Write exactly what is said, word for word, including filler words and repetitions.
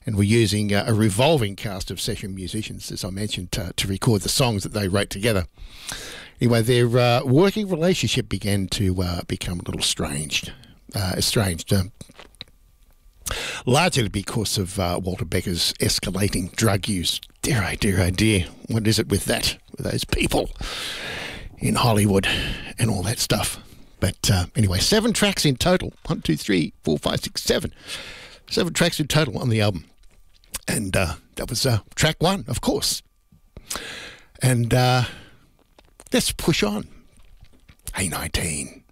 and were using uh, a revolving cast of session musicians, as I mentioned, to, to record the songs that they wrote together. Anyway, their uh, working relationship began to uh, become a little strange, uh, estranged, uh, largely because of uh, Walter Becker's escalating drug use. Dear, oh dear, oh dear, what is it with that, with those people in Hollywood and all that stuff? But uh, anyway, seven tracks in total. One, two, three, four, five, six, seven. Seven tracks in total on the album. And uh, that was uh, track one, of course. And uh, let's push on. A nineteen.